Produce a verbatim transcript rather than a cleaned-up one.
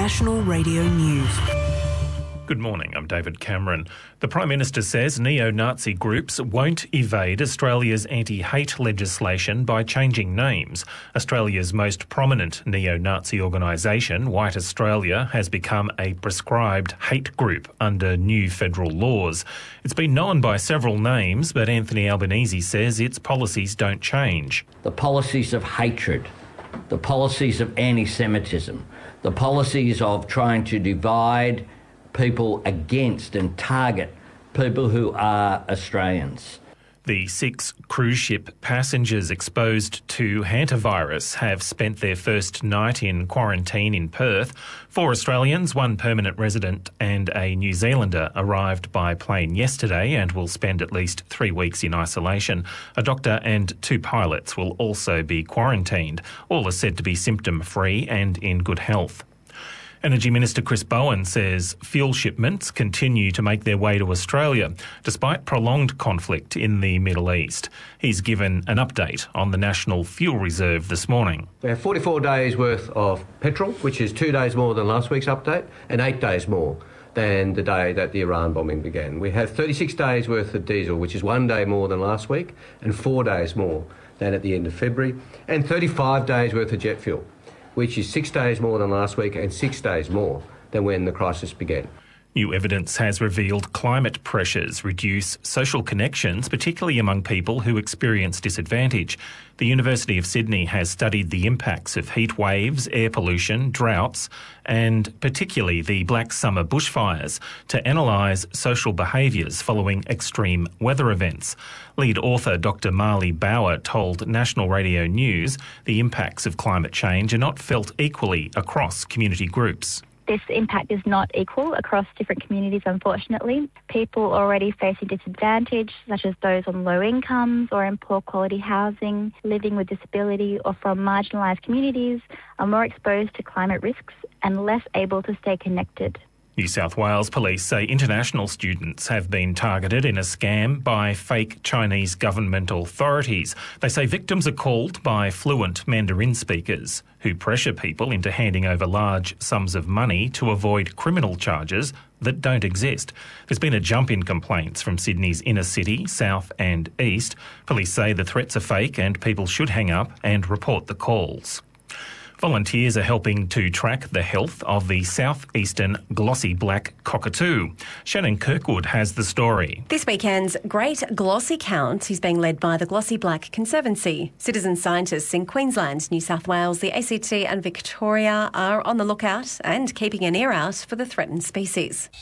National Radio News. Good morning, I'm David Cameron. The Prime Minister says neo-Nazi groups won't evade Australia's anti-hate legislation by changing names. Australia's most prominent neo-Nazi organisation, White Australia, has become a prescribed hate group under new federal laws. It's been known by several names, but Anthony Albanese says its policies don't change. The policies of hatred, the policies of anti-Semitism, the policies of trying to divide people against and target people who are Australians. The six cruise ship passengers exposed to hantavirus have spent their first night in quarantine in Perth. Four Australians, one permanent resident and a New Zealander arrived by plane yesterday and will spend at least three weeks in isolation. A doctor and two pilots will also be quarantined. All are said to be symptom-free and in good health. Energy Minister Chris Bowen says fuel shipments continue to make their way to Australia, despite prolonged conflict in the Middle East. He's given an update on the National Fuel Reserve this morning. We have forty-four days worth of petrol, which is two days more than last week's update, and eight days more than the day that the Iran bombing began. We have thirty-six days worth of diesel, which is one day more than last week, and four days more than at the end of February, and thirty-five days worth of jet fuel, which is six days more than last week and six days more than when the crisis began. New evidence has revealed climate pressures reduce social connections, particularly among people who experience disadvantage. The University of Sydney has studied the impacts of heat waves, air pollution, droughts, and particularly the Black Summer bushfires to analyse social behaviours following extreme weather events. Lead author Doctor Marley Bauer told National Radio News the impacts of climate change are not felt equally across community groups. This impact is not equal across different communities, unfortunately. People already facing disadvantage, such as those on low incomes or in poor quality housing, living with disability or from marginalised communities, are more exposed to climate risks and less able to stay connected. New South Wales police say international students have been targeted in a scam by fake Chinese government authorities. They say victims are called by fluent Mandarin speakers who pressure people into handing over large sums of money to avoid criminal charges that don't exist. There's been a jump in complaints from Sydney's inner city, south and east. Police say the threats are fake and people should hang up and report the calls. Volunteers are helping to track the health of the southeastern glossy black cockatoo. Shannon Kirkwood has the story. This weekend's Great Glossy Count is being led by the Glossy Black Conservancy. Citizen scientists in Queensland, New South Wales, the A C T and Victoria are on the lookout and keeping an ear out for the threatened species.